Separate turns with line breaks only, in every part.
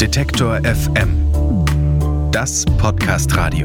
Detektor FM. Das Podcast-Radio.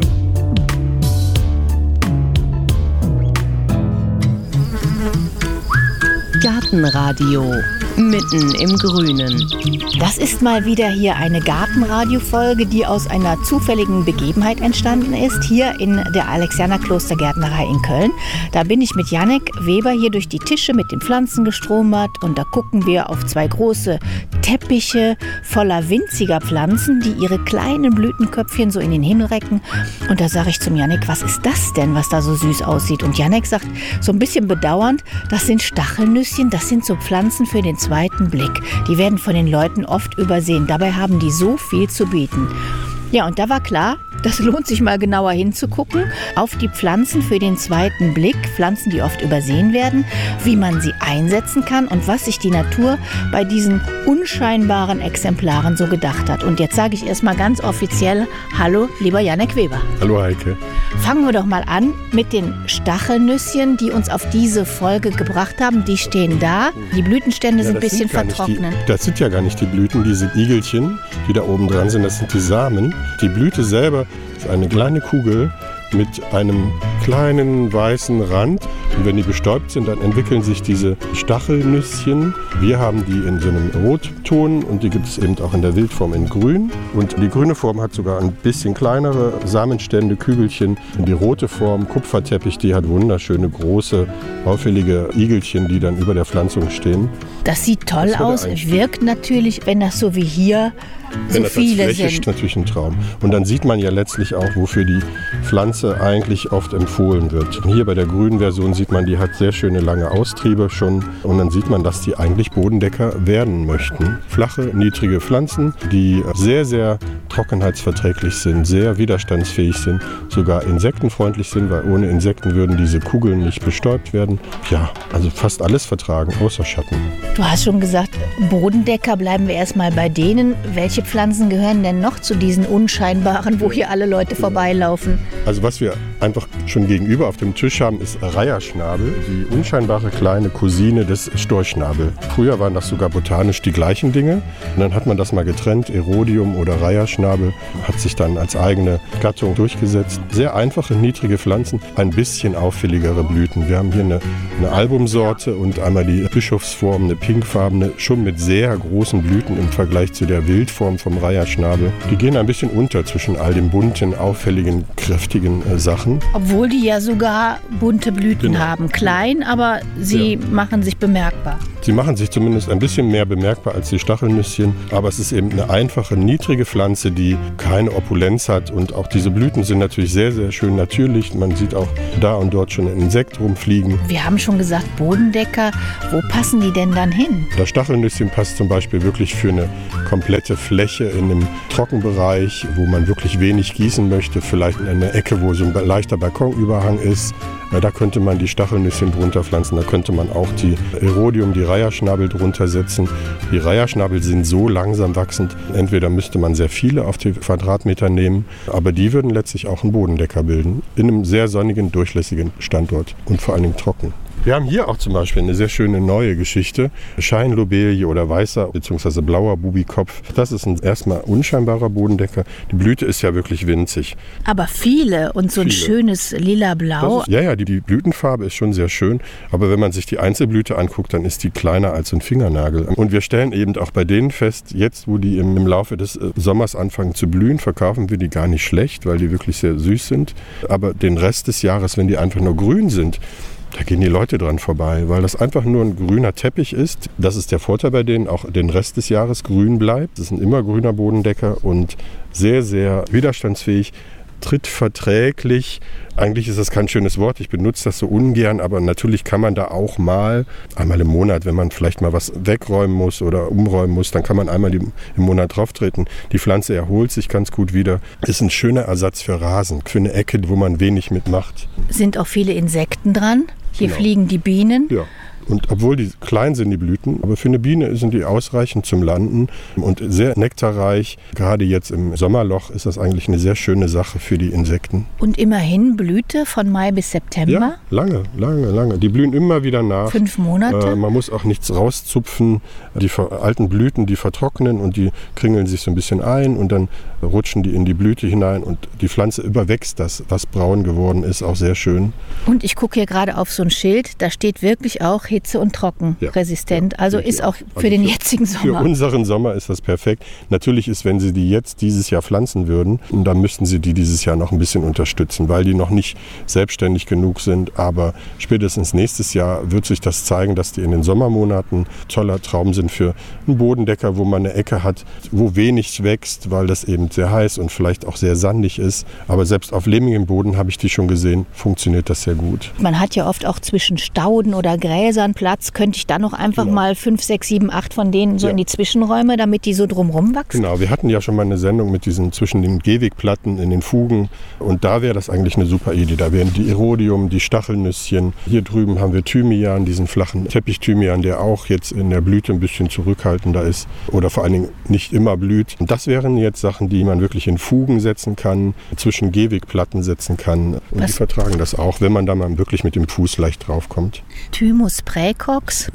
Gartenradio. Mitten im Grünen. Das ist mal wieder hier eine Gartenradio-Folge, die aus einer zufälligen Begebenheit entstanden ist, hier in der Alexianer Klostergärtnerei in Köln. Da bin ich mit Jannik Weber hier durch die Tische mit den Pflanzen gestromert und da gucken wir auf zwei große Teppiche voller winziger Pflanzen, die ihre kleinen Blütenköpfchen so in den Himmel recken. Und da sage ich zum Jannik, was ist das denn, was da so süß aussieht? Und Jannik sagt so ein bisschen bedauernd, das sind Stachelnüsschen, das sind so Pflanzen für den zweiten Blick. Die werden von den Leuten oft übersehen. Dabei haben die so viel zu bieten. Ja, und da war klar, das lohnt sich mal genauer hinzugucken auf die Pflanzen für den zweiten Blick, Pflanzen, die oft übersehen werden, wie man sie einsetzen kann und was sich die Natur bei diesen unscheinbaren Exemplaren so gedacht hat. Und jetzt sage ich erstmal ganz offiziell, hallo, lieber Jannik Weber.
Hallo Heike.
Fangen wir doch mal an mit den Stachelnüsschen, die uns auf diese Folge gebracht haben. Die stehen da, die Blütenstände sind ein bisschen vertrocknen.
Das sind ja gar nicht die Blüten, diese Igelchen, die da oben dran sind, das sind die Samen. Die Blüte selber ist eine kleine Kugel mit einem kleinen weißen Rand. Und wenn die bestäubt sind, dann entwickeln sich diese Stachelnüsschen. Wir haben die in so einem Rotton und die gibt es eben auch in der Wildform in Grün. Und die grüne Form hat sogar ein bisschen kleinere Samenstände, Kügelchen. Und die rote Form, Kupferteppich, die hat wunderschöne, große, auffällige Igelchen, die dann über der Pflanzung stehen.
Das sieht toll aus, wirkt natürlich, wenn das so wie hier so viele
Fläche
sind.
Ist natürlich ein Traum. Und dann sieht man ja letztlich auch, wofür die Pflanze eigentlich oft empfohlen wird. Hier bei der grünen Version sieht man, die hat sehr schöne lange Austriebe schon. Und dann sieht man, dass die eigentlich Bodendecker werden möchten. Flache, niedrige Pflanzen, die sehr, sehr trockenheitsverträglich sind, sehr widerstandsfähig sind, sogar insektenfreundlich sind, weil ohne Insekten würden diese Kugeln nicht bestäubt werden. Ja, also fast alles vertragen, außer Schatten.
Du hast schon gesagt, Bodendecker, bleiben wir erstmal bei denen. Welche Pflanzen gehören denn noch zu diesen unscheinbaren, wo hier alle Leute vorbeilaufen?
Also was wir einfach schon gegenüber auf dem Tisch haben, ist Reiherschnabel, die unscheinbare kleine Cousine des Storchschnabel. Früher waren das sogar botanisch die gleichen Dinge. Und dann hat man das mal getrennt, Erodium oder Reiherschnabel, hat sich dann als eigene Gattung durchgesetzt. Sehr einfache, niedrige Pflanzen, ein bisschen auffälligere Blüten. Wir haben hier eine Albumsorte und einmal die Bischofsform, eine pinkfarbene, schon mit sehr großen Blüten im Vergleich zu der Wildform vom Reiherschnabel. Die gehen ein bisschen unter zwischen all den bunten, auffälligen, kräftigen Sachen.
Obwohl die ja sogar bunte Blüten haben. Klein, aber sie machen sich bemerkbar.
Sie machen sich zumindest ein bisschen mehr bemerkbar als die Stachelnüsschen. Aber es ist eben eine einfache, niedrige Pflanze, die keine Opulenz hat. Und auch diese Blüten sind natürlich sehr, sehr schön natürlich. Man sieht auch da und dort schon ein Insekt rumfliegen.
Wir haben schon gesagt, Bodendecker. Wo passen die denn dann hin?
Das Stachelnüsschen passt zum Beispiel wirklich für eine komplette Fläche in einem Trockenbereich, wo man wirklich wenig gießen möchte. Vielleicht in einer Ecke, wo so ein leichter Balkonüberhang ist. Da könnte man die Stachelnüsschen drunter pflanzen. Da könnte man auch die Erodium, die Reiherschnabel drunter setzen. Die Reiherschnabel sind so langsam wachsend. Entweder müsste man sehr viele auf die Quadratmeter nehmen, aber die würden letztlich auch einen Bodendecker bilden. In einem sehr sonnigen, durchlässigen Standort und vor allen Dingen trocken. Wir haben hier auch zum Beispiel eine sehr schöne neue Geschichte. Scheinlobelie oder weißer bzw. blauer Bubikopf. Das ist ein erstmal unscheinbarer Bodendecker. Die Blüte ist ja wirklich winzig.
Aber viele und so ein schönes lila-blau.
Die Blütenfarbe ist schon sehr schön. Aber wenn man sich die Einzelblüte anguckt, dann ist die kleiner als ein Fingernagel. Und wir stellen eben auch bei denen fest, jetzt wo die im Laufe des Sommers anfangen zu blühen, verkaufen wir die gar nicht schlecht, weil die wirklich sehr süß sind. Aber den Rest des Jahres, wenn die einfach nur grün sind, da gehen die Leute dran vorbei, weil das einfach nur ein grüner Teppich ist. Das ist der Vorteil bei denen, auch den Rest des Jahres grün bleibt. Das ist ein immer grüner Bodendecker und sehr, sehr widerstandsfähig, trittverträglich. Eigentlich ist das kein schönes Wort, ich benutze das so ungern, aber natürlich kann man da auch mal, einmal im Monat, wenn man vielleicht mal was wegräumen muss oder umräumen muss, dann kann man einmal im Monat drauf treten. Die Pflanze erholt sich ganz gut wieder. Ist ein schöner Ersatz für Rasen, für eine Ecke, wo man wenig mitmacht.
Sind auch viele Insekten dran. Hier fliegen die Bienen.
Ja. Und obwohl die klein sind, die Blüten, aber für eine Biene sind die ausreichend zum Landen und sehr nektarreich. Gerade jetzt im Sommerloch ist das eigentlich eine sehr schöne Sache für die Insekten.
Und immerhin Blüte von Mai bis September?
Ja, lange. Die blühen immer wieder nach.
5 Monate?
Man muss auch nichts rauszupfen. Die alten Blüten, die vertrocknen und die kringeln sich so ein bisschen ein und dann rutschen die in die Blüte hinein und die Pflanze überwächst das, was braun geworden ist, auch sehr schön.
Und ich gucke hier gerade auf so ein Schild, da steht wirklich auch hitze- und trockenresistent. Ja, also ist auch für den jetzigen Sommer.
Für unseren Sommer ist das perfekt. Natürlich ist, wenn Sie die jetzt dieses Jahr pflanzen würden, dann müssten Sie die dieses Jahr noch ein bisschen unterstützen, weil die noch nicht selbstständig genug sind. Aber spätestens nächstes Jahr wird sich das zeigen, dass die in den Sommermonaten toller Traum sind für einen Bodendecker, wo man eine Ecke hat, wo wenig wächst, weil das eben sehr heiß und vielleicht auch sehr sandig ist. Aber selbst auf lehmigem Boden, habe ich die schon gesehen, funktioniert das sehr gut.
Man hat ja oft auch zwischen Stauden oder Gräsern Platz. Könnte ich da noch einfach mal 5, 6, 7, 8 von denen so in die Zwischenräume, damit die so drumherum wachsen?
Genau, wir hatten ja schon mal eine Sendung mit diesen zwischen den Gehwegplatten in den Fugen und da wäre das eigentlich eine super Idee. Da wären die Erodium, die Stachelnüsschen. Hier drüben haben wir Thymian, diesen flachen Teppichthymian, der auch jetzt in der Blüte ein bisschen zurückhaltender ist oder vor allen Dingen nicht immer blüht. Und das wären jetzt Sachen, die man wirklich in Fugen setzen kann, zwischen Gehwegplatten setzen kann. Und die vertragen das auch, wenn man da mal wirklich mit dem Fuß leicht draufkommt.
Thymus praecox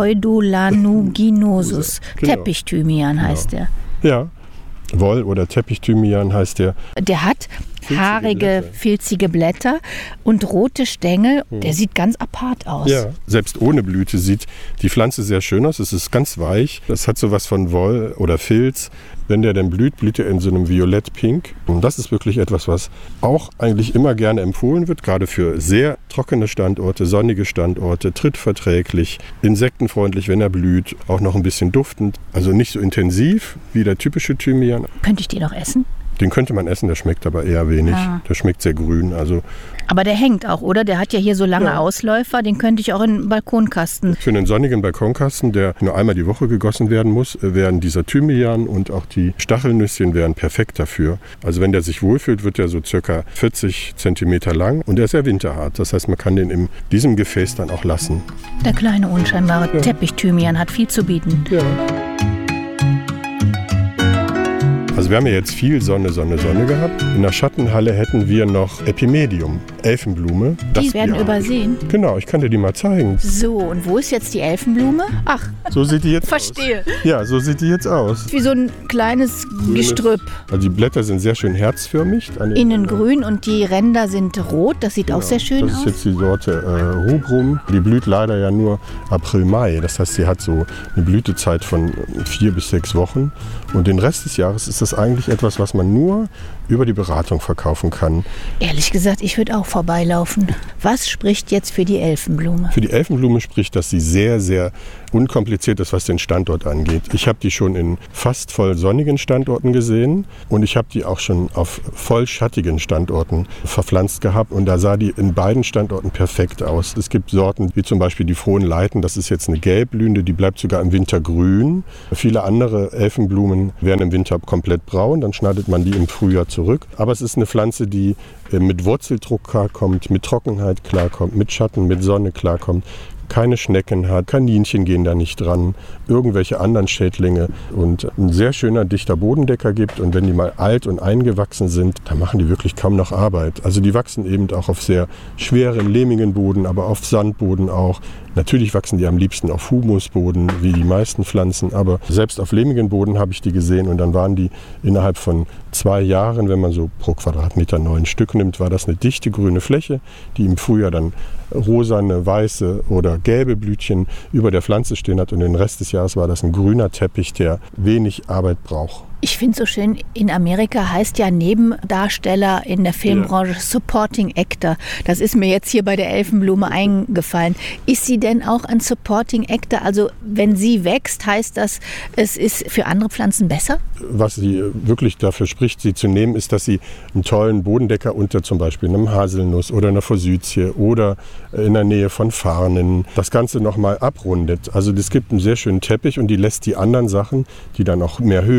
pseudolanuginosus.
Genau.
Teppichthymian heißt der.
Ja, Woll- oder Teppichthymian heißt der.
Der hat haarige, filzige Blätter und rote Stängel. Der sieht ganz apart aus.
Ja, selbst ohne Blüte sieht die Pflanze sehr schön aus. Es ist ganz weich. Das hat sowas von Woll oder Filz. Wenn der dann blüht, blüht er in so einem Violett-Pink. Und das ist wirklich etwas, was auch eigentlich immer gerne empfohlen wird, gerade für sehr trockene Standorte, sonnige Standorte, trittverträglich, insektenfreundlich, wenn er blüht, auch noch ein bisschen duftend. Also nicht so intensiv wie der typische Thymian.
Könnte ich den noch essen?
Den könnte man essen, der schmeckt aber eher wenig. Der schmeckt sehr grün.
Aber der hängt auch, oder? Der hat ja hier so lange Ausläufer, den könnte ich auch in den Balkonkasten.
Für einen sonnigen Balkonkasten, der nur einmal die Woche gegossen werden muss, wären dieser Thymian und auch die Stachelnüsschen wären perfekt dafür. Also wenn der sich wohlfühlt, wird der so circa 40 cm lang und der ist sehr winterhart. Das heißt, man kann den in diesem Gefäß dann auch lassen.
Der kleine unscheinbare Teppichthymian hat viel zu bieten.
Ja. Also wir haben ja jetzt viel Sonne gehabt. In der Schattenhalle hätten wir noch Epimedium, Elfenblume.
Die werden übersehen?
Genau, ich kann dir die mal zeigen.
So, und wo ist jetzt die Elfenblume? Ach,
so sieht die jetzt
verstehe.
aus. Ja, so sieht die jetzt aus.
Wie so ein kleines Gestrüpp.
Also die Blätter sind sehr schön herzförmig.
Innen grün und die Ränder sind rot. Das sieht auch sehr schön aus.
Das ist jetzt die Sorte Rubrum. Die blüht leider ja nur April, Mai. Das heißt, sie hat so eine Blütezeit von 4 bis 6 Wochen. Und den Rest des Jahres ist das eigentlich etwas, was man nur über die Beratung verkaufen kann.
Ehrlich gesagt, ich würde auch vorbeilaufen. Was spricht jetzt für die Elfenblume?
Für die Elfenblume spricht, dass sie sehr, sehr unkompliziert ist, was den Standort angeht. Ich habe die schon in fast voll sonnigen Standorten gesehen und ich habe die auch schon auf voll schattigen Standorten verpflanzt gehabt und da sah die in beiden Standorten perfekt aus. Es gibt Sorten wie zum Beispiel die Frohenleiten, das ist jetzt eine gelbblühende, die bleibt sogar im Winter grün. Viele andere Elfenblumen werden im Winter komplett braun, dann schneidet man die im Frühjahr zurück. Aber es ist eine Pflanze, die mit Wurzeldruck klarkommt, mit Trockenheit klarkommt, mit Schatten, mit Sonne klarkommt. Keine Schnecken hat, Kaninchen gehen da nicht dran, irgendwelche anderen Schädlinge und ein sehr schöner, dichter Bodendecker gibt. Und wenn die mal alt und eingewachsen sind, dann machen die wirklich kaum noch Arbeit. Also die wachsen eben auch auf sehr schweren, lehmigen Boden, aber auf Sandboden auch. Natürlich wachsen die am liebsten auf Humusboden, wie die meisten Pflanzen, aber selbst auf lehmigen Boden habe ich die gesehen und dann waren die innerhalb von 2 Jahren, wenn man so pro Quadratmeter 9 Stück nimmt, war das eine dichte grüne Fläche, die im Frühjahr dann rosane, weiße oder gelbe Blütchen über der Pflanze stehen hat und den Rest des Jahres war das ein grüner Teppich, der wenig Arbeit braucht.
Ich finde es so schön, in Amerika heißt ja Nebendarsteller in der Filmbranche Supporting Actor. Das ist mir jetzt hier bei der Elfenblume eingefallen. Ist sie denn auch ein Supporting Actor? Also wenn sie wächst, heißt das, es ist für andere Pflanzen besser?
Was sie wirklich dafür spricht, sie zu nehmen, ist, dass sie einen tollen Bodendecker unter zum Beispiel einem Haselnuss oder einer Forsythie oder in der Nähe von Farnen das Ganze nochmal abrundet. Also es gibt einen sehr schönen Teppich und die lässt die anderen Sachen, die dann auch mehr Höhe haben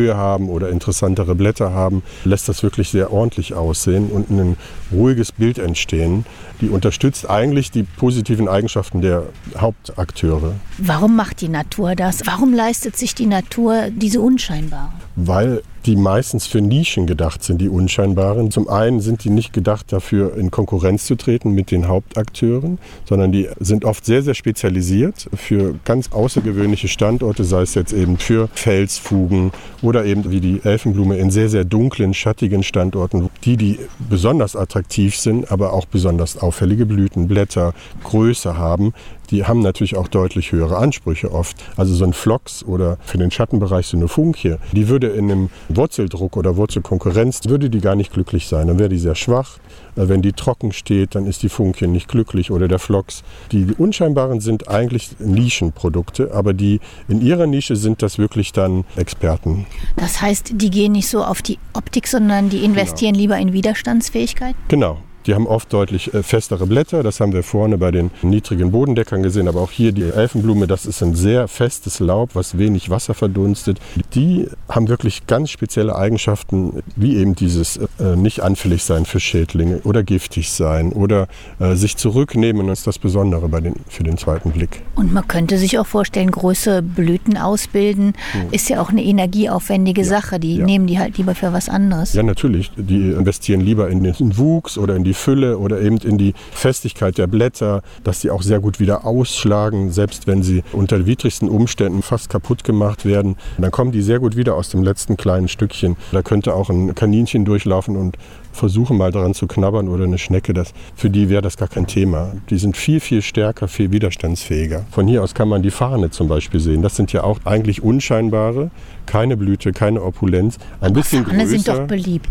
oder interessantere Blätter haben, lässt das wirklich sehr ordentlich aussehen und ein ruhiges Bild entstehen. Die unterstützt eigentlich die positiven Eigenschaften der Hauptakteure.
Warum macht die Natur das? Warum leistet sich die Natur diese unscheinbaren?
Weil die meistens für Nischen gedacht sind, die unscheinbaren. Zum einen sind die nicht gedacht dafür, in Konkurrenz zu treten mit den Hauptakteuren, sondern die sind oft sehr, sehr spezialisiert für ganz außergewöhnliche Standorte, sei es jetzt eben für Felsfugen oder eben wie die Elfenblume in sehr, sehr dunklen, schattigen Standorten, die besonders attraktiv sind, aber auch besonders auffällige Blüten, Blätter, Größe haben. Die haben natürlich auch deutlich höhere Ansprüche oft. Also so ein Phlox oder für den Schattenbereich so eine Funkie, die würde in einem Wurzeldruck oder Wurzelkonkurrenz, würde die gar nicht glücklich sein. Dann wäre die sehr schwach. Wenn die trocken steht, dann ist die Funkie nicht glücklich oder der Phlox. Die unscheinbaren sind eigentlich Nischenprodukte, aber die in ihrer Nische sind das wirklich dann Experten.
Das heißt, die gehen nicht so auf die Optik, sondern die investieren lieber in Widerstandsfähigkeit?
Genau. Die haben oft deutlich festere Blätter, das haben wir vorne bei den niedrigen Bodendeckern gesehen, aber auch hier die Elfenblume, das ist ein sehr festes Laub, was wenig Wasser verdunstet. Die haben wirklich ganz spezielle Eigenschaften, wie eben dieses nicht anfällig sein für Schädlinge oder giftig sein oder sich zurücknehmen, das ist das Besondere für den zweiten Blick.
Und man könnte sich auch vorstellen, große Blüten ausbilden, ist ja auch eine energieaufwendige Sache, die nehmen die halt lieber für was anderes.
Ja, natürlich, die investieren lieber in den Wuchs oder in die Fülle oder eben in die Festigkeit der Blätter, dass sie auch sehr gut wieder ausschlagen, selbst wenn sie unter widrigsten Umständen fast kaputt gemacht werden. Dann kommen die sehr gut wieder aus dem letzten kleinen Stückchen. Da könnte auch ein Kaninchen durchlaufen und versuchen mal daran zu knabbern oder eine Schnecke. Für die wäre das gar kein Thema. Die sind viel, viel stärker, viel widerstandsfähiger. Von hier aus kann man die Farne zum Beispiel sehen. Das sind ja auch eigentlich unscheinbare, keine Blüte, keine Opulenz. Ein bisschen größer.
Farne sind doch beliebt.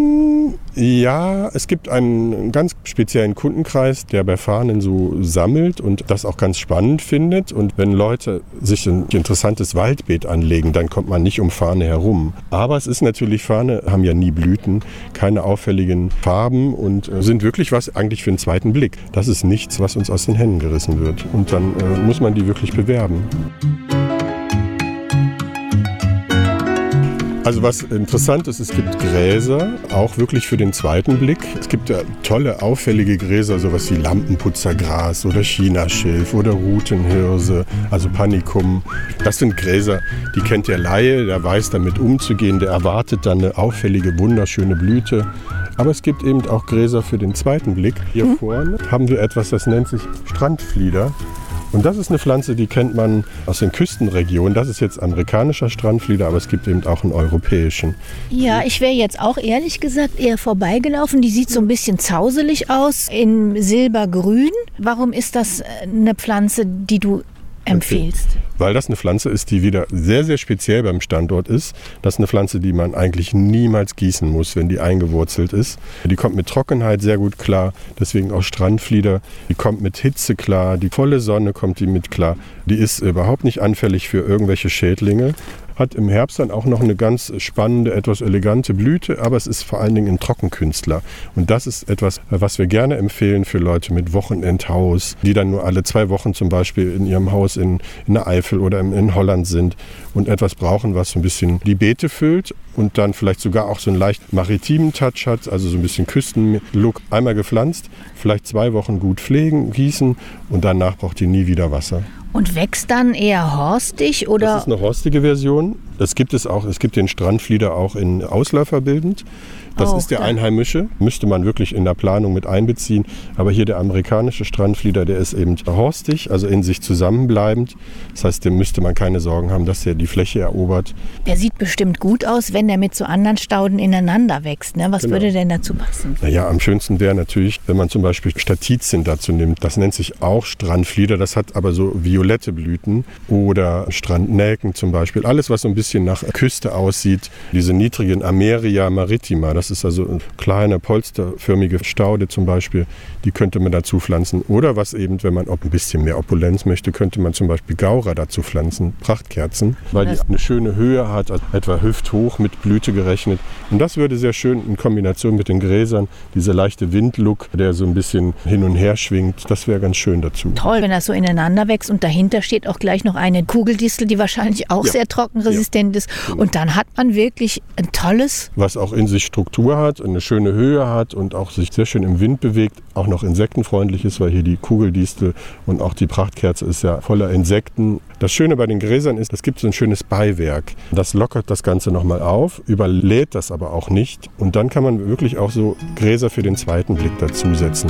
Ja, es gibt einen ganz speziellen Kundenkreis, der bei Farnen so sammelt und das auch ganz spannend findet. Und wenn Leute sich ein interessantes Waldbeet anlegen, dann kommt man nicht um Farne herum. Aber es ist natürlich, Farne haben ja nie Blüten, keine auffälligen Farben und sind wirklich was eigentlich für einen zweiten Blick. Das ist nichts, was uns aus den Händen gerissen wird. Und dann muss man die wirklich bewerben. Also was interessant ist, es gibt Gräser, auch wirklich für den zweiten Blick. Es gibt ja tolle, auffällige Gräser, sowas wie Lampenputzergras oder Chinaschilf oder Rutenhirse, also Panicum. Das sind Gräser, die kennt der Laie, der weiß damit umzugehen, der erwartet dann eine auffällige, wunderschöne Blüte. Aber es gibt eben auch Gräser für den zweiten Blick. Hier vorne haben wir etwas, das nennt sich Strandflieder. Und das ist eine Pflanze, die kennt man aus den Küstenregionen. Das ist jetzt amerikanischer Strandflieder, aber es gibt eben auch einen europäischen.
Ja, ich wäre jetzt auch ehrlich gesagt eher vorbeigelaufen. Die sieht so ein bisschen zauselig aus, in silbergrün. Warum ist das eine Pflanze, die du empfiehlst?
Weil das eine Pflanze ist, die wieder sehr, sehr speziell beim Standort ist. Das ist eine Pflanze, die man eigentlich niemals gießen muss, wenn die eingewurzelt ist. Die kommt mit Trockenheit sehr gut klar, deswegen auch Strandflieder. Die kommt mit Hitze klar, die volle Sonne kommt die mit klar. Die ist überhaupt nicht anfällig für irgendwelche Schädlinge. Hat im Herbst dann auch noch eine ganz spannende, etwas elegante Blüte, aber es ist vor allen Dingen ein Trockenkünstler. Und das ist etwas, was wir gerne empfehlen für Leute mit Wochenendhaus, die dann nur alle 2 Wochen zum Beispiel in ihrem Haus in der Eifel oder in Holland sind und etwas brauchen, was so ein bisschen die Beete füllt und dann vielleicht sogar auch so einen leicht maritimen Touch hat, also so ein bisschen Küstenlook. Einmal gepflanzt, vielleicht 2 Wochen gut pflegen, gießen und danach braucht die nie wieder Wasser.
Und wächst dann eher horstig oder?
Das ist eine horstige Version. Das gibt es auch. Es gibt den Strandflieder auch in ausläuferbildend. Das ist der einheimische. Müsste man wirklich in der Planung mit einbeziehen. Aber hier der amerikanische Strandflieder, der ist eben horstig, also in sich zusammenbleibend. Das heißt, dem müsste man keine Sorgen haben, dass er die Fläche erobert.
Der sieht bestimmt gut aus, wenn der mit so anderen Stauden ineinander wächst. Ne? Was würde denn dazu passen?
Naja, am schönsten wäre natürlich, wenn man zum Beispiel Statizien dazu nimmt. Das nennt sich auch Strandflieder. Das hat aber so violette Blüten. Oder Strandnelken zum Beispiel. Alles, was so ein bisschen nach Küste aussieht. Diese niedrigen Ameria maritima, das ist also eine kleine polsterförmige Staude zum Beispiel, die könnte man dazu pflanzen. Oder was eben, wenn man auch ein bisschen mehr Opulenz möchte, könnte man zum Beispiel Gaura dazu pflanzen, Prachtkerzen, weil die eine schöne Höhe hat, etwa hüfthoch mit Blüte gerechnet. Und das würde sehr schön in Kombination mit den Gräsern, dieser leichte Windlook, der so ein bisschen hin und her schwingt, das wäre ganz schön dazu.
Toll, wenn das so ineinander wächst und dahinter steht auch gleich noch eine Kugeldistel, die wahrscheinlich auch sehr trockenresistent Verständnis. Und dann hat man wirklich ein tolles...
Was auch in sich Struktur hat, eine schöne Höhe hat und auch sich sehr schön im Wind bewegt, auch noch insektenfreundlich ist, weil hier die Kugeldistel und auch die Prachtkerze ist ja voller Insekten. Das Schöne bei den Gräsern ist, es gibt so ein schönes Beiwerk. Das lockert das Ganze nochmal auf, überlädt das aber auch nicht. Und dann kann man wirklich auch so Gräser für den zweiten Blick dazusetzen.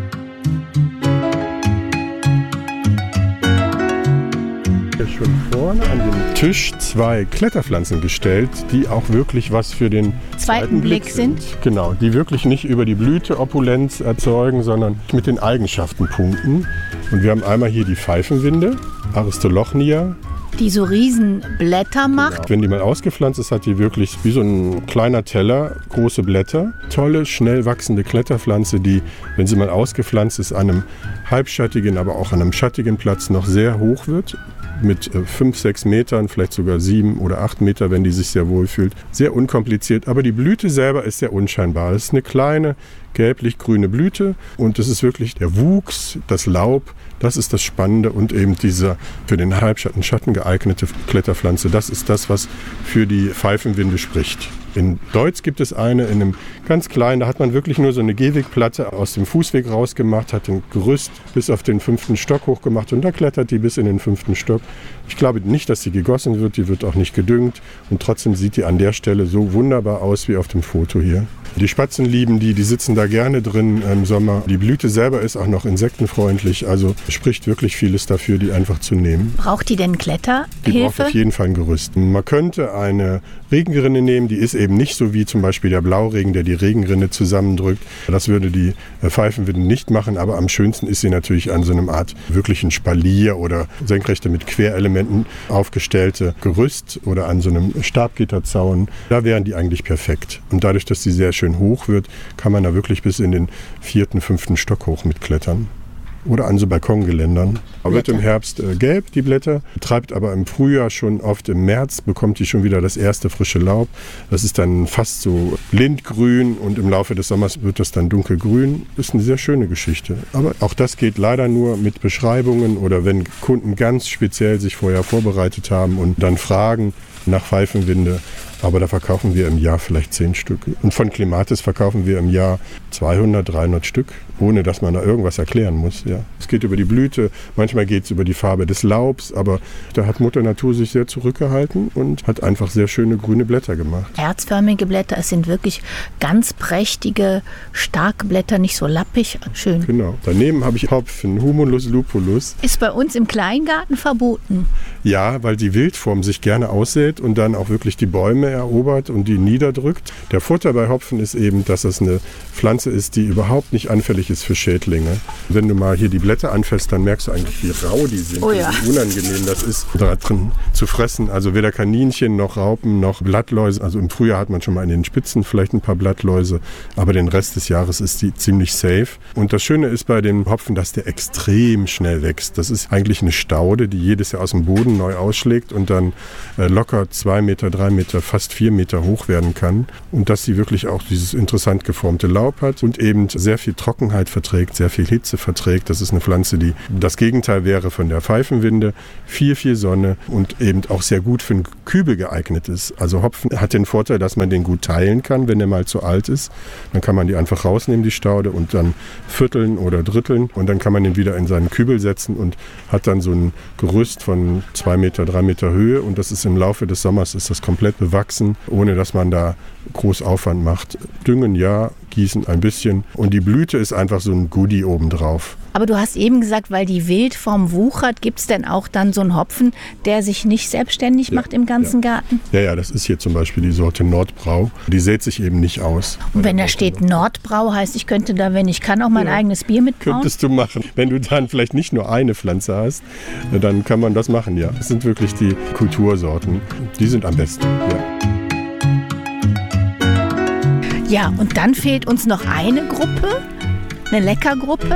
Schon vorne an den Tisch 2 Kletterpflanzen gestellt, die auch wirklich was für den zweiten Blick sind. Genau, die wirklich nicht über die Blüte Opulenz erzeugen, sondern mit den Eigenschaften punkten. Und wir haben einmal hier die Pfeifenwinde, Aristolochnia.
Die so riesen Blätter macht.
Genau. Wenn die mal ausgepflanzt ist, hat die wirklich wie so ein kleiner Teller große Blätter. Tolle, schnell wachsende Kletterpflanze, die, wenn sie mal ausgepflanzt ist, an einem halbschattigen, aber auch an einem schattigen Platz noch sehr hoch wird. Mit 5, 6 Metern, vielleicht sogar 7 oder 8 Meter, wenn die sich sehr wohl fühlt. Sehr unkompliziert, aber die Blüte selber ist sehr unscheinbar. Es ist eine kleine, gelblich-grüne Blüte und es ist wirklich der Wuchs, das Laub, das ist das Spannende und eben diese für den Halbschatten geeignete Kletterpflanze. Das ist das, was für die Pfeifenwinde spricht. In Deutz gibt es eine, in einem ganz kleinen, da hat man wirklich nur so eine Gehwegplatte aus dem Fußweg rausgemacht, hat ein Gerüst bis auf den 5. Stock hochgemacht und da klettert die bis in den 5. Stock. Ich glaube nicht, dass sie gegossen wird, die wird auch nicht gedüngt und trotzdem sieht die an der Stelle so wunderbar aus wie auf dem Foto hier. Die Spatzen lieben die sitzen da gerne drin im Sommer. Die Blüte selber ist auch noch insektenfreundlich, also spricht wirklich vieles dafür, die einfach zu nehmen.
Braucht die denn Kletterhilfe?
Die braucht auf jeden Fall ein Gerüst. Man könnte eine Regenrinne nehmen, die ist eben nicht so wie zum Beispiel der Blauregen, der die Regenrinne zusammendrückt. Das würde die Pfeifenwinde nicht machen, aber am schönsten ist sie natürlich an so einem Art wirklichen Spalier oder senkrechte mit Querelementen aufgestellte Gerüst oder an so einem Stabgitterzaun. Da wären die eigentlich perfekt. Und dadurch, dass die sehr schön hoch wird, kann man da wirklich bis in den 4., 5. Stock hoch mitklettern. Oder an so Balkongeländern. Aber wird im Herbst gelb, die Blätter, treibt aber im Frühjahr schon oft im März, bekommt die schon wieder das erste frische Laub. Das ist dann fast so lindgrün und im Laufe des Sommers wird das dann dunkelgrün. Ist eine sehr schöne Geschichte. Aber auch das geht leider nur mit Beschreibungen oder wenn Kunden ganz speziell sich vorher vorbereitet haben und dann fragen nach Pfeifenwinde. Aber da verkaufen wir im Jahr vielleicht 10 Stück. Und von Clematis verkaufen wir im Jahr 200, 300 Stück, ohne dass man da irgendwas erklären muss. Ja. Es geht über die Blüte, manchmal geht es über die Farbe des Laubs, aber da hat Mutter Natur sich sehr zurückgehalten und hat einfach sehr schöne grüne Blätter gemacht.
Herzförmige Blätter, es sind wirklich ganz prächtige, starke Blätter, nicht so lappig, schön.
Genau. Daneben habe ich Hopfen, Humulus lupulus.
Ist bei uns im Kleingarten verboten.
Ja, weil die Wildform sich gerne aussät und dann auch wirklich die Bäume erobert und die niederdrückt. Der Vorteil bei Hopfen ist eben, dass es eine Pflanze ist, die überhaupt nicht anfällig ist für Schädlinge. Wenn du mal hier die Blätter anfasst, dann merkst du eigentlich, wie rau die sind,
oh ja.
Wie unangenehm das ist, da drin zu fressen. Also weder Kaninchen noch Raupen noch Blattläuse. Also im Frühjahr hat man schon mal in den Spitzen vielleicht ein paar Blattläuse, aber den Rest des Jahres ist die ziemlich safe. Und das Schöne ist bei dem Hopfen, dass der extrem schnell wächst. Das ist eigentlich eine Staude, die jedes Jahr aus dem Boden neu ausschlägt und dann locker 2 Meter, 3 Meter, fast 4 Meter hoch werden kann. Und dass sie wirklich auch dieses interessant geformte Laub hat und eben sehr viel Trockenheit verträgt, sehr viel Hitze verträgt. Das ist eine Pflanze, die das Gegenteil wäre von der Pfeifenwinde. Viel Sonne und eben auch sehr gut für einen Kübel geeignet ist. Also Hopfen hat den Vorteil, dass man den gut teilen kann, wenn er mal zu alt ist. Dann kann man die einfach rausnehmen, die Staude, und dann vierteln oder dritteln. Und dann kann man den wieder in seinen Kübel setzen und hat dann so ein Gerüst von 2 Meter, 3 Meter Höhe. Und das ist im Laufe des Sommers ist das komplett bewachsen, ohne dass man da groß Aufwand macht. Düngen ja, gießen ein bisschen. Und die Blüte ist einfach so ein Goodie obendrauf.
Aber du hast eben gesagt, weil die Wildform wuchert, gibt es denn auch dann so einen Hopfen, der sich nicht selbstständig macht im ganzen Garten?
Ja, das ist hier zum Beispiel die Sorte Nordbrau. Die sät sich eben nicht aus.
Und wenn da steht Nordbrau, heißt, ich könnte da, wenn ich kann, auch mein eigenes Bier mitbrauen?
Könntest du machen. Wenn du dann vielleicht nicht nur eine Pflanze hast, dann kann man das machen, ja. Das sind wirklich die Kultursorten. Die sind am besten, ja.
Ja, und dann fehlt uns noch eine Gruppe, eine Leckergruppe.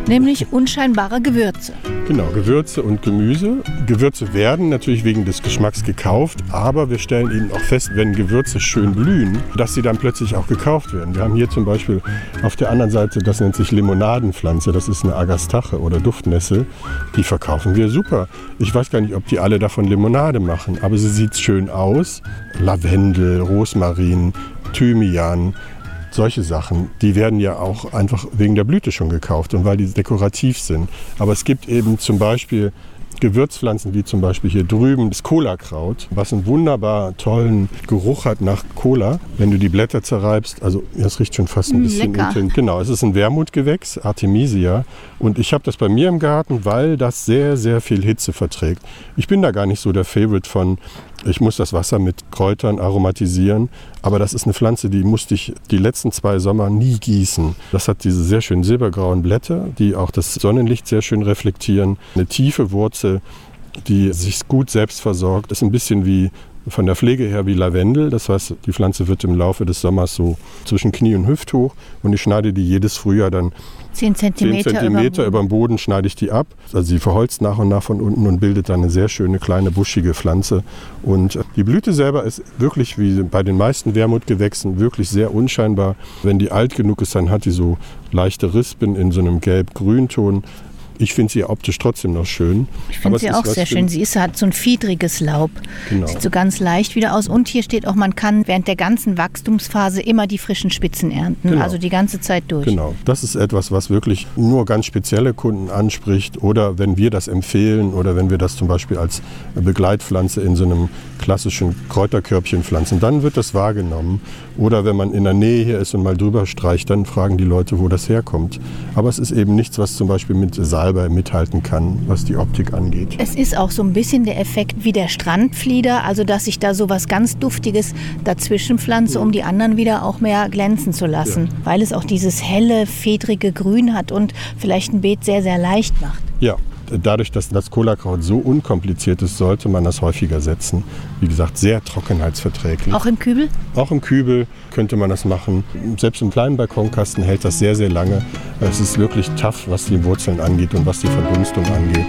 Nämlich unscheinbare Gewürze.
Genau, Gewürze und Gemüse. Gewürze werden natürlich wegen des Geschmacks gekauft, aber wir stellen eben auch fest, wenn Gewürze schön blühen, dass sie dann plötzlich auch gekauft werden. Wir haben hier zum Beispiel auf der anderen Seite, das nennt sich Limonadenpflanze, das ist eine Agastache oder Duftnessel, die verkaufen wir super. Ich weiß gar nicht, ob die alle davon Limonade machen, aber sie sieht schön aus. Lavendel, Rosmarin, Thymian, solche Sachen, die werden ja auch einfach wegen der Blüte schon gekauft und weil die dekorativ sind. Aber es gibt eben zum Beispiel Gewürzpflanzen, wie zum Beispiel hier drüben das Cola-Kraut, was einen wunderbar tollen Geruch hat nach Cola, wenn du die Blätter zerreibst. Also das riecht schon fast ein bisschen intensiv. Genau, es ist ein Wermutgewächs, Artemisia. Und ich habe das bei mir im Garten, weil das sehr, sehr viel Hitze verträgt. Ich bin da gar nicht so der Favorite von, ich muss das Wasser mit Kräutern aromatisieren. Aber das ist eine Pflanze, die musste ich die letzten 2 Sommer nie gießen. Das hat diese sehr schönen silbergrauen Blätter, die auch das Sonnenlicht sehr schön reflektieren. Eine tiefe Wurzel, die sich gut selbst versorgt. Ist ein bisschen wie von der Pflege her wie Lavendel. Das heißt, die Pflanze wird im Laufe des Sommers so zwischen Knie und Hüft hoch. Und ich schneide die jedes Frühjahr dann
10 Zentimeter
über dem Boden schneide ich die ab. Also sie verholzt nach und nach von unten und bildet dann eine sehr schöne kleine buschige Pflanze. Und die Blüte selber ist wirklich wie bei den meisten Wermutgewächsen wirklich sehr unscheinbar. Wenn die alt genug ist, dann hat die so leichte Rispen in so einem gelb-grünton. Ich finde sie optisch trotzdem noch schön.
Ich finde sie auch sehr schön. Sie hat so ein fiedriges Laub.
Genau.
Sieht so ganz leicht wieder aus. Und hier steht auch, man kann während der ganzen Wachstumsphase immer die frischen Spitzen ernten.
Genau.
Also die ganze Zeit durch.
Genau. Das ist etwas, was wirklich nur ganz spezielle Kunden anspricht. Oder wenn wir das empfehlen oder wenn wir das zum Beispiel als Begleitpflanze in so einem klassischen Kräuterkörbchen pflanzen, dann wird das wahrgenommen. Oder wenn man in der Nähe hier ist und mal drüber streicht, dann fragen die Leute, wo das herkommt. Aber es ist eben nichts, was zum Beispiel mit Salbei mithalten kann, was die Optik angeht.
Es ist auch so ein bisschen der Effekt wie der Strandflieder, also dass ich da so was ganz Duftiges dazwischen pflanze, um die anderen wieder auch mehr glänzen zu lassen. Ja. Weil es auch dieses helle, fedrige Grün hat und vielleicht ein Beet sehr, sehr leicht macht.
Ja. Dadurch, dass das Cola-Kraut so unkompliziert ist, sollte man das häufiger setzen. Wie gesagt, sehr trockenheitsverträglich.
Auch im Kübel?
Auch im Kübel könnte man das machen. Selbst im kleinen Balkonkasten hält das sehr, sehr lange. Es ist wirklich tough, was die Wurzeln angeht und was die Verdunstung angeht.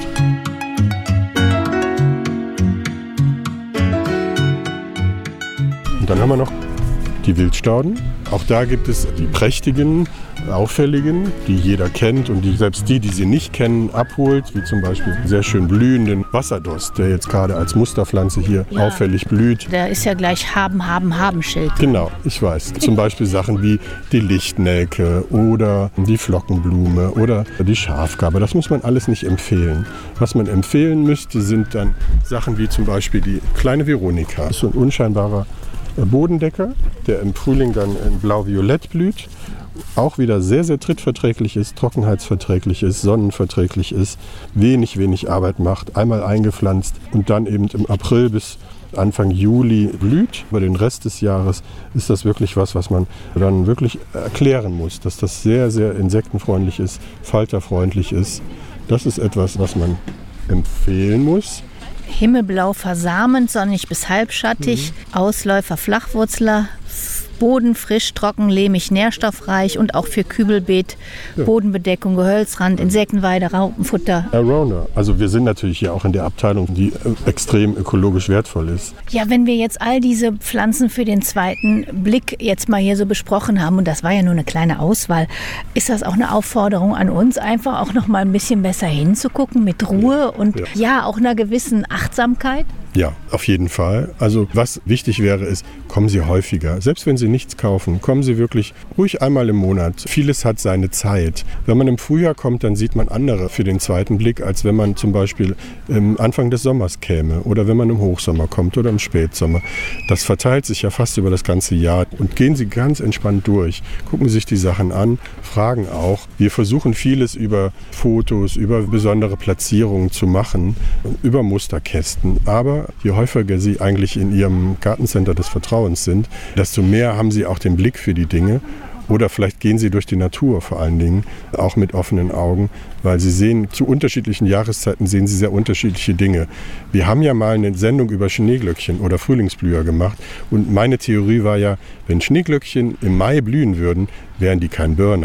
Und dann haben wir noch die Wildstauden. Auch da gibt es die prächtigen, auffälligen, die jeder kennt und die selbst die sie nicht kennen, abholt, wie zum Beispiel einen sehr schön blühenden Wasserdost, der jetzt gerade als Musterpflanze hier auffällig blüht.
Der ist ja gleich Haben-Schild.
Genau, ich weiß. Zum Beispiel Sachen wie die Lichtnelke oder die Flockenblume oder die Schafgarbe. Das muss man alles nicht empfehlen. Was man empfehlen müsste, sind dann Sachen wie zum Beispiel die kleine Veronika. Das ist so ein unscheinbarer Bodendecker, der im Frühling dann in blau-violett blüht. Auch wieder sehr, sehr trittverträglich ist, trockenheitsverträglich ist, sonnenverträglich ist, wenig Arbeit macht, einmal eingepflanzt und dann eben im April bis Anfang Juli blüht. Über den Rest des Jahres ist das wirklich was man dann wirklich erklären muss, dass das sehr, sehr insektenfreundlich ist, falterfreundlich ist. Das ist etwas, was man empfehlen muss.
Himmelblau versamend, sonnig bis halbschattig, Ausläufer Flachwurzler, Boden frisch, trocken, lehmig, nährstoffreich und auch für Kübelbeet, Bodenbedeckung, Gehölzrand, Insektenweide, Raupenfutter.
Around. Also wir sind natürlich hier auch in der Abteilung, die extrem ökologisch wertvoll ist.
Ja, wenn wir jetzt all diese Pflanzen für den zweiten Blick jetzt mal hier so besprochen haben, und das war ja nur eine kleine Auswahl, ist das auch eine Aufforderung an uns, einfach auch noch mal ein bisschen besser hinzugucken mit Ruhe und auch einer gewissen Achtsamkeit?
Ja, auf jeden Fall. Also was wichtig wäre, ist, kommen Sie häufiger. Selbst wenn Sie nichts kaufen, kommen Sie wirklich ruhig einmal im Monat. Vieles hat seine Zeit. Wenn man im Frühjahr kommt, dann sieht man andere für den zweiten Blick, als wenn man zum Beispiel im Anfang des Sommers käme oder wenn man im Hochsommer kommt oder im Spätsommer. Das verteilt sich ja fast über das ganze Jahr. Und gehen Sie ganz entspannt durch. Gucken Sie sich die Sachen an, fragen auch. Wir versuchen vieles über Fotos, über besondere Platzierungen zu machen, über Musterkästen. Aber je häufiger Sie eigentlich in Ihrem Gartencenter des Vertrauens sind, desto mehr haben Sie auch den Blick für die Dinge. Oder vielleicht gehen Sie durch die Natur vor allen Dingen, auch mit offenen Augen, weil Sie sehen, zu unterschiedlichen Jahreszeiten sehen Sie sehr unterschiedliche Dinge. Wir haben ja mal eine Sendung über Schneeglöckchen oder Frühlingsblüher gemacht und meine Theorie war ja, wenn Schneeglöckchen im Mai blühen würden, wären die kein Burner.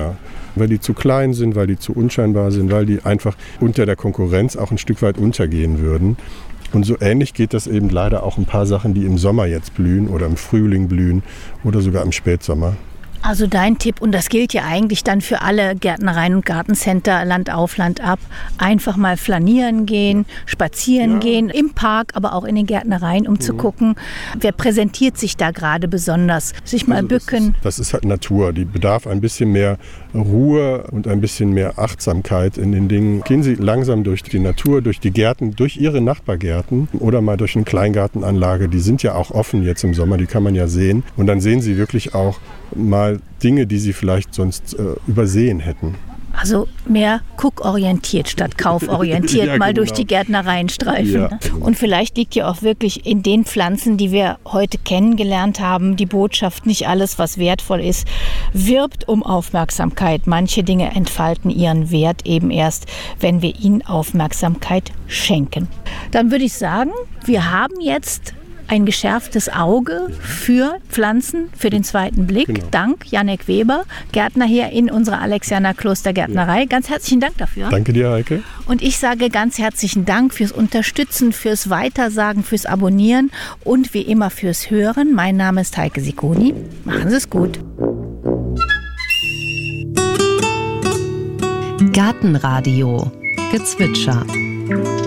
weil die zu klein sind, weil die zu unscheinbar sind, weil die einfach unter der Konkurrenz auch ein Stück weit untergehen würden. Und so ähnlich geht das eben leider auch ein paar Sachen, die im Sommer jetzt blühen oder im Frühling blühen oder sogar im Spätsommer.
Also dein Tipp, und das gilt ja eigentlich dann für alle Gärtnereien und Gartencenter, Land auf, Land ab, einfach mal flanieren gehen, spazieren gehen, im Park, aber auch in den Gärtnereien, um zu gucken, wer präsentiert sich da gerade besonders, sich mal bücken.
Das ist halt Natur, die bedarf ein bisschen mehr Ruhe und ein bisschen mehr Achtsamkeit in den Dingen. Gehen Sie langsam durch die Natur, durch die Gärten, durch Ihre Nachbargärten oder mal durch eine Kleingartenanlage, die sind ja auch offen jetzt im Sommer, die kann man ja sehen. Und dann sehen Sie wirklich auch mal Dinge, die Sie vielleicht sonst übersehen hätten.
Also mehr guckorientiert statt kauforientiert,
Ja,
mal
genau.
durch die Gärtnereien streifen.
Ja.
Und vielleicht liegt ja auch wirklich in den Pflanzen, die wir heute kennengelernt haben, die Botschaft: nicht alles, was wertvoll ist, wirbt um Aufmerksamkeit. Manche Dinge entfalten ihren Wert eben erst, wenn wir ihnen Aufmerksamkeit schenken. Dann würde ich sagen, wir haben jetzt ein geschärftes Auge für Pflanzen, für den zweiten Blick.
Genau.
Dank Jannik Weber, Gärtner hier in unserer Alexianer Klostergärtnerei. Ganz herzlichen Dank dafür.
Danke dir, Heike.
Und ich sage ganz herzlichen Dank fürs Unterstützen, fürs Weitersagen, fürs Abonnieren und wie immer fürs Hören. Mein Name ist Heike Sikoni. Machen Sie es gut.
Gartenradio Gezwitscher.